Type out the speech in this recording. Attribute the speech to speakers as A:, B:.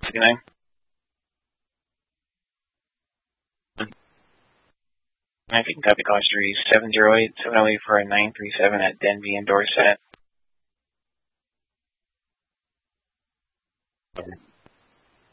A: 169. I think copy caller 708 708 for a 937 at Denby and Dorset.